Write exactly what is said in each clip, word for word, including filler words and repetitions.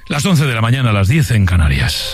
Las once de la mañana, a las diez en Canarias.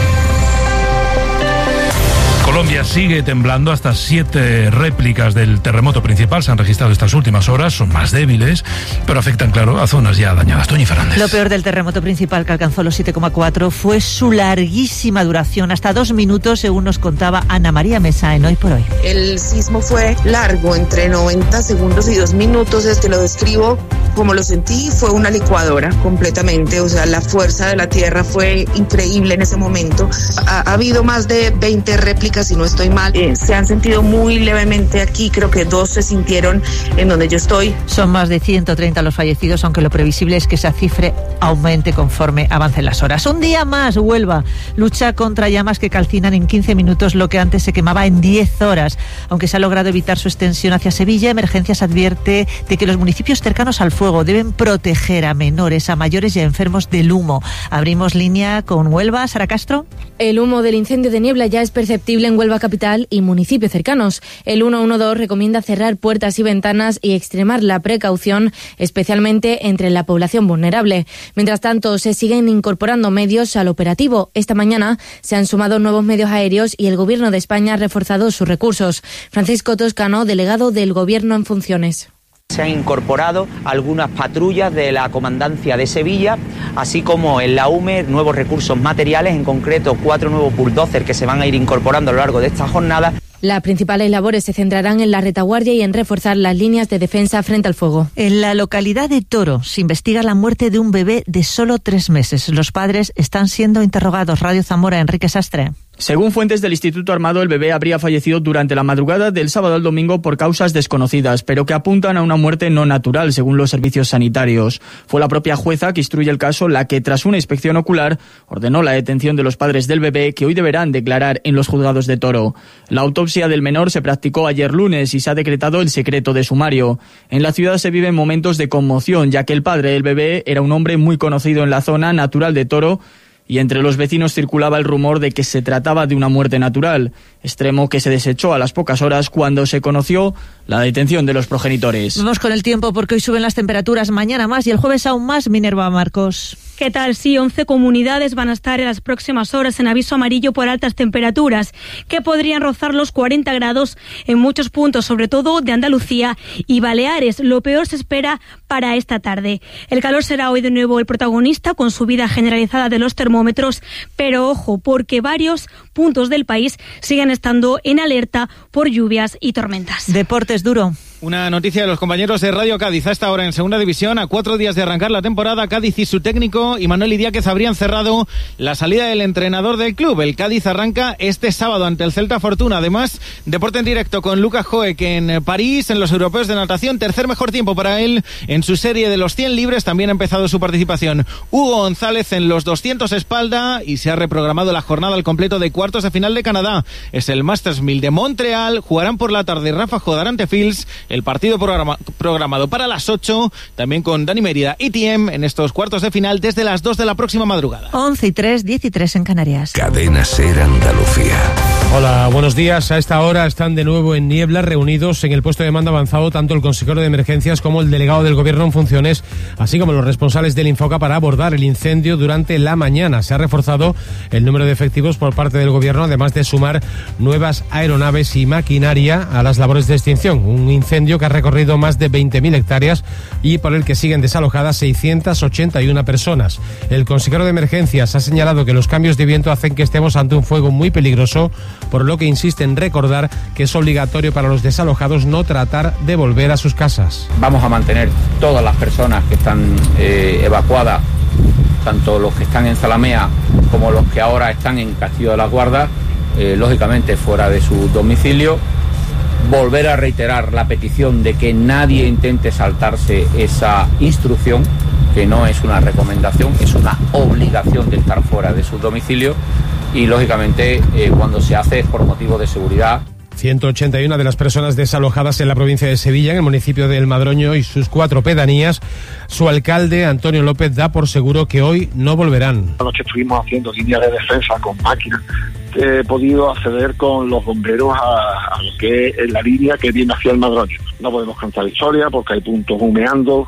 Colombia sigue temblando. Hasta siete réplicas del terremoto principal se han registrado estas últimas horas. Son más débiles, pero afectan, claro, a zonas ya dañadas. Toñi Fernández. Lo peor del terremoto principal, que alcanzó los siete coma cuatro, fue su larguísima duración, hasta dos minutos, según nos contaba Ana María Mesa en Hoy por Hoy. El sismo fue largo, entre noventa segundos y dos minutos. Es que lo describo como lo sentí, fue una licuadora completamente. O sea, la fuerza de la tierra fue increíble en ese momento. Ha, ha habido más de veinte réplicas, si no estoy mal. Eh, se han sentido muy levemente aquí, creo que dos se sintieron en donde yo estoy. Son más de ciento treinta los fallecidos, aunque lo previsible es que esa cifra aumente conforme avancen las horas. Un día más, Huelva lucha contra llamas que calcinan en quince minutos lo que antes se quemaba en diez horas. Aunque se ha logrado evitar su extensión hacia Sevilla, Emergencias advierte de que los municipios cercanos al fuego deben proteger a menores, a mayores y a enfermos del humo. Abrimos línea con Huelva. Sara Castro. El humo del incendio de niebla ya es perceptible en Huelva capital y municipios cercanos. El ciento doce recomienda cerrar puertas y ventanas y extremar la precaución, especialmente entre la población vulnerable. Mientras tanto, se siguen incorporando medios al operativo. Esta mañana se han sumado nuevos medios aéreos y el Gobierno de España ha reforzado sus recursos. Francisco Toscano, delegado del Gobierno en funciones. Se han incorporado algunas patrullas de la Comandancia de Sevilla, así como en la U M E nuevos recursos materiales, en concreto cuatro nuevos bulldozers que se van a ir incorporando a lo largo de esta jornada. Las principales labores se centrarán en la retaguardia y en reforzar las líneas de defensa frente al fuego. En la localidad de Toro se investiga la muerte de un bebé de solo tres meses. Los padres están siendo interrogados. Radio Zamora, Enrique Sastre. Según fuentes del Instituto Armado, el bebé habría fallecido durante la madrugada del sábado al domingo por causas desconocidas, pero que apuntan a una muerte no natural, según los servicios sanitarios. Fue la propia jueza que instruye el caso la que, tras una inspección ocular, ordenó la detención de los padres del bebé, que hoy deberán declarar en los juzgados de Toro. La autopsia del menor se practicó ayer lunes y se ha decretado el secreto de sumario. En la ciudad se viven momentos de conmoción, ya que el padre del bebé era un hombre muy conocido en la zona, natural de Toro, y entre los vecinos circulaba el rumor de que se trataba de una muerte natural, extremo que se desechó a las pocas horas cuando se conoció la detención de los progenitores. Vamos con el tiempo, porque hoy suben las temperaturas, mañana más y el jueves aún más. Minerva Marcos. ¿Qué tal? Sí, once comunidades van a estar en las próximas horas en aviso amarillo por altas temperaturas, que podrían rozar los cuarenta grados en muchos puntos, sobre todo de Andalucía y Baleares. Lo peor se espera para esta tarde. El calor será hoy de nuevo el protagonista, con subida generalizada de los termómetros, pero ojo, porque varios puntos del país siguen estando en alerta por lluvias y tormentas. Deportes, Duro. Una noticia de los compañeros de Radio Cádiz. A esta hora en Segunda División, a cuatro días de arrancar la temporada, Cádiz y su técnico Imanol Idiáquez habrían cerrado la salida del entrenador del club. El Cádiz arranca este sábado ante el Celta Fortuna. Además, deporte en directo con Lucas Joek en París, en los europeos de natación. Tercer mejor tiempo para él en su serie de los cien libres. También ha empezado su participación Hugo González en los doscientos espalda y se ha reprogramado la jornada al completo de cuartos de final de Canadá. Es el Masters mil de Montreal. Jugarán por la tarde Rafa Jodar ante Fields. El partido programa, programado para las ocho, también con Dani Mérida y T M en estos cuartos de final desde las dos de la próxima madrugada. once y tres, diez y tres en Canarias. Cadena SER Andalucía. Hola, buenos días. A esta hora están de nuevo en Niebla reunidos en el puesto de mando avanzado tanto el consejero de emergencias como el delegado del gobierno en funciones, así como los responsables del Infoca para abordar el incendio durante la mañana. Se ha reforzado el número de efectivos por parte del gobierno, además de sumar nuevas aeronaves y maquinaria a las labores de extinción. Un incendio que ha recorrido más de veinte mil hectáreas y por el que siguen desalojadas seiscientas ochenta y una personas. El consejero de emergencias ha señalado que los cambios de viento hacen que estemos ante un fuego muy peligroso, por lo que insiste en recordar que es obligatorio para los desalojados no tratar de volver a sus casas. Vamos a mantener todas las personas que están eh, evacuadas, tanto los que están en Zalamea como los que ahora están en Castillo de las Guardas, eh, lógicamente fuera de su domicilio. Volver a reiterar la petición de que nadie intente saltarse esa instrucción, que no es una recomendación, es una obligación de estar fuera de su domicilio y lógicamente eh, cuando se hace es por motivo de seguridad. ciento ochenta y una de las personas desalojadas en la provincia de Sevilla, en el municipio de El Madroño y sus cuatro pedanías. Su alcalde, Antonio López, da por seguro que hoy no volverán. Anoche estuvimos haciendo líneas de defensa con máquinas. He podido acceder con los bomberos a, a lo que es la línea que viene hacia El Madroño. No podemos cantar historia porque hay puntos humeando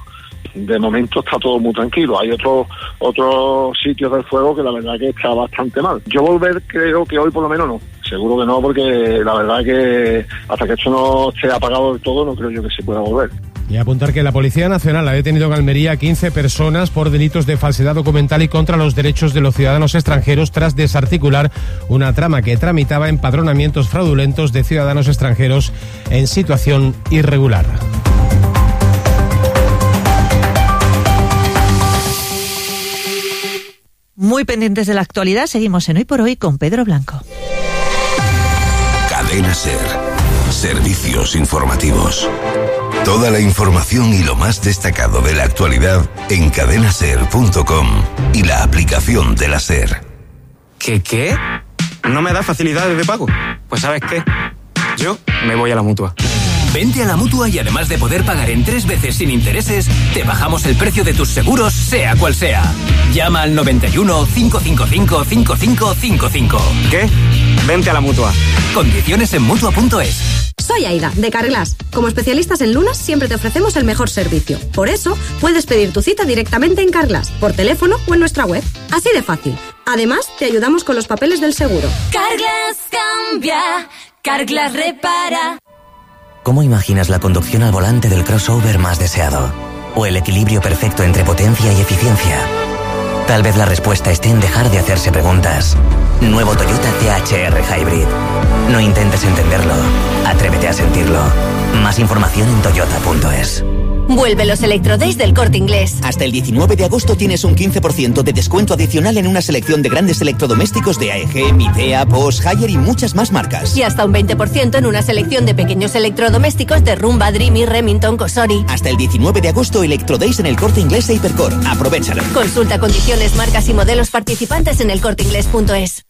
de momento está todo muy tranquilo. Hay otros otros sitios del fuego que la verdad que está bastante mal. Yo volver creo que hoy por lo menos no. Seguro que no, porque la verdad que hasta que esto no esté apagado del todo no creo yo que se pueda volver. Y apuntar que la Policía Nacional ha detenido en Almería a quince personas por delitos de falsedad documental y contra los derechos de los ciudadanos extranjeros tras desarticular una trama que tramitaba empadronamientos fraudulentos de ciudadanos extranjeros en situación irregular. Muy pendientes de la actualidad, seguimos en Hoy por Hoy con Pedro Blanco. Cadena SER. Servicios informativos. Toda la información y lo más destacado de la actualidad en cadena ser punto com y la aplicación de la SER. ¿Qué qué? ¿No me da facilidades de pago? Pues ¿sabes qué? Yo me voy a la Mutua. Vente a la Mutua y además de poder pagar en tres veces sin intereses, te bajamos el precio de tus seguros, sea cual sea. Llama al noventa y uno, cinco cinco cinco, cinco cinco cinco cinco. ¿Qué? Vente a la Mutua. Condiciones en Mutua punto es. Soy Aida, de Carglass. Como especialistas en lunas, siempre te ofrecemos el mejor servicio. Por eso, puedes pedir tu cita directamente en Carglass, por teléfono o en nuestra web. Así de fácil. Además, te ayudamos con los papeles del seguro. Carglass cambia, Carglass repara. ¿Cómo imaginas la conducción al volante del crossover más deseado? ¿O el equilibrio perfecto entre potencia y eficiencia? Tal vez la respuesta esté en dejar de hacerse preguntas. Nuevo Toyota T H R Hybrid. No intentes entenderlo, atrévete a sentirlo. Más información en toyota punto es. Vuelve los Electrodays del Corte Inglés. Hasta el diecinueve de agosto tienes un quince por ciento de descuento adicional en una selección de grandes electrodomésticos de A E G, Midea, Bosch, Haier y muchas más marcas. Y hasta un veinte por ciento en una selección de pequeños electrodomésticos de Rumba, Dreamy, Remington, Cosori. Hasta el diecinueve de agosto Electrodays en el Corte Inglés e Hipercor. Aprovéchalo. Consulta condiciones, marcas y modelos participantes en el corte inglés punto es.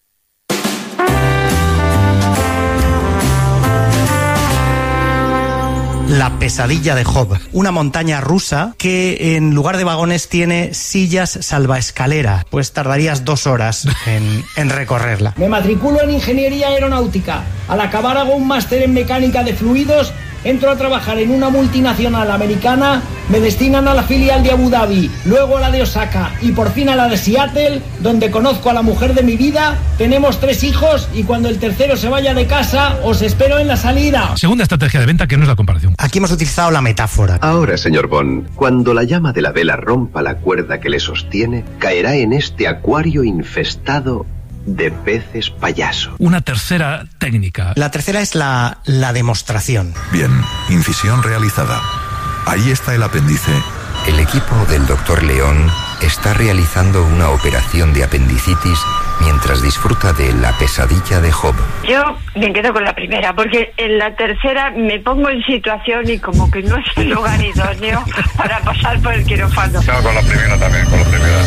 La pesadilla de Job, una montaña rusa que en lugar de vagones tiene sillas salvaescalera, pues tardarías dos horas en, en recorrerla. Me matriculo en Ingeniería Aeronáutica. Al acabar hago un máster en Mecánica de Fluidos, entro a trabajar en una multinacional americana, me destinan a la filial de Abu Dhabi, luego a la de Osaka y por fin a la de Seattle, donde conozco a la mujer de mi vida, tenemos tres hijos y cuando el tercero se vaya de casa, os espero en la salida. Segunda estrategia de venta, que no es la comparación. Aquí hemos utilizado la metáfora. Ahora, señor Bond, cuando la llama de la vela rompa la cuerda que le sostiene, caerá en este acuario infestado de peces payaso. Una tercera técnica. La tercera es la, la demostración. Bien, incisión realizada. Ahí está el apéndice. El equipo del doctor León está realizando una operación de apendicitis mientras disfruta de la pesadilla de Job. Yo me quedo con la primera, porque en la tercera me pongo en situación y como que no es el lugar idóneo para pasar por el quirófano. No, con la primera también, con la primera.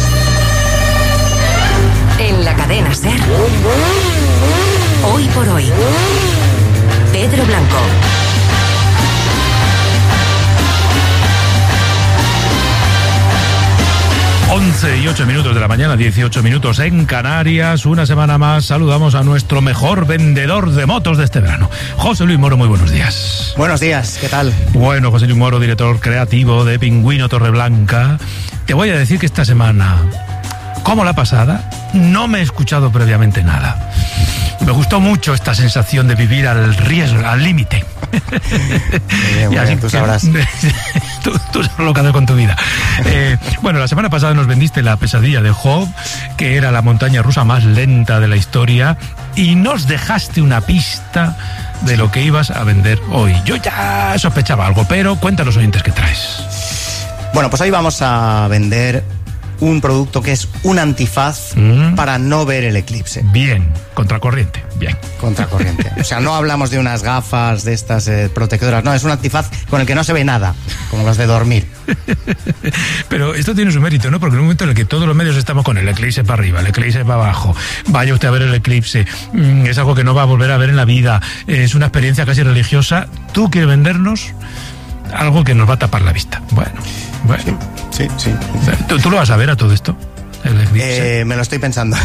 En la cadena SER. Hoy por hoy. Pedro Blanco. once y ocho minutos de la mañana, dieciocho minutos en Canarias. Una semana más saludamos a nuestro mejor vendedor de motos de este verano, José Luis Moro. Muy buenos días. Buenos días, ¿qué tal? Bueno, José Luis Moro, director creativo de Pingüino Torreblanca. Te voy a decir que esta semana, como la pasada, no me he escuchado previamente nada. Me gustó mucho esta sensación de vivir al riesgo, al límite. Bien, y así, tú sabrás. tú, tú sabrás lo que hacer con tu vida. Eh, bueno, la semana pasada nos vendiste la pesadilla de Job, que era la montaña rusa más lenta de la historia, y nos dejaste una pista de lo que ibas a vender hoy. Yo ya sospechaba algo, pero cuéntanos, oyentes, qué traes. Bueno, pues hoy vamos a vender un producto que es un antifaz mm. para no ver el eclipse. Bien, contracorriente, bien. Contracorriente. O sea, no hablamos de unas gafas de estas eh, protectoras, no, es un antifaz con el que no se ve nada, como los de dormir. Pero esto tiene su mérito, ¿no? Porque en un momento en el que todos los medios estamos con el eclipse para arriba, el eclipse para abajo, vaya usted a ver el eclipse, mm, es algo que no va a volver a ver en la vida, es una experiencia casi religiosa, tú quieres vendernos algo que nos va a tapar la vista. Bueno, bueno. Sí, sí, sí. ¿Tú, ¿Tú lo vas a ver a todo esto? el Eclipse? Eh, me lo estoy pensando.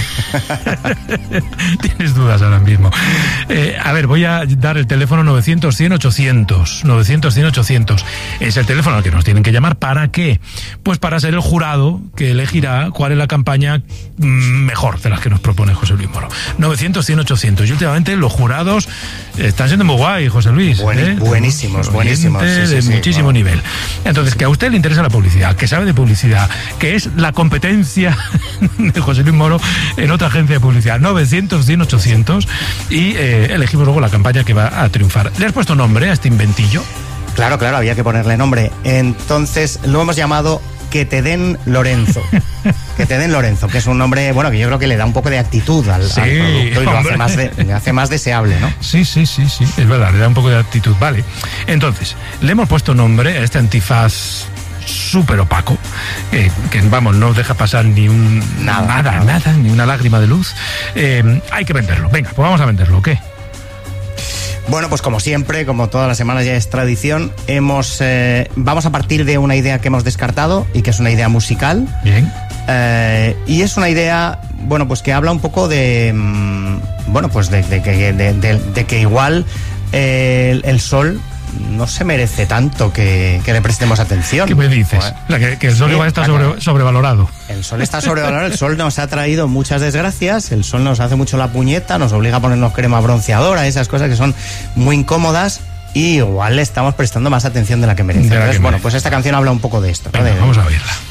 Tienes dudas ahora mismo. Eh, a ver, voy a dar el teléfono novecientos cien ochocientos. novecientos cien ochocientos. Es el teléfono al que nos tienen que llamar. ¿Para qué? Pues para ser el jurado que elegirá cuál es la campaña mejor de las que nos propone José Luis Moro. novecientos cien ochocientos. Y últimamente los jurados están siendo muy guay, José Luis. Buen, ¿eh? Buenísimos, buenísimos. Sí, sí, de sí, muchísimo bueno. nivel. Entonces, que a usted le interesa la publicidad, que sabe de publicidad, que es la competencia de José Luis Moro en otra agencia de publicidad. novecientos cien ochocientos. Y eh, elegimos luego la campaña que va a triunfar. ¿Le has puesto nombre a este inventillo? Claro, claro, había que ponerle nombre. Entonces lo hemos llamado Que te den Lorenzo. Que te den Lorenzo, que es un nombre, bueno, que yo creo que le da un poco de actitud al, sí, al producto y lo hace, más de, le hace más deseable, ¿no? Sí, sí, sí, sí, es verdad, le da un poco de actitud. Vale, entonces, le hemos puesto nombre a este antifaz súper opaco, eh, que vamos, no deja pasar ni un nada, nada, nada, nada ni una lágrima de luz. Eh, hay que venderlo. Venga, pues vamos a venderlo, ¿o qué? Bueno, pues como siempre, como todas las semanas ya es tradición, hemos eh, vamos a partir de una idea que hemos descartado y que es una idea musical. Bien. Eh, y es una idea, bueno, pues que habla un poco de, mmm, bueno, pues de, de, de, de, de, de que igual eh, el, el sol no se merece tanto que, que le prestemos atención. ¿Qué me dices? O sea, que, que el sol sí, igual está sobre, sobrevalorado. El sol está sobrevalorado, el sol nos ha traído muchas desgracias, el sol nos hace mucho la puñeta, nos obliga a ponernos crema bronceadora, esas cosas que son muy incómodas, y igual le estamos prestando más atención de la que merece. De la que Entonces, merece. Bueno, pues esta canción habla un poco de esto. Venga, ¿no? de, vamos a verla.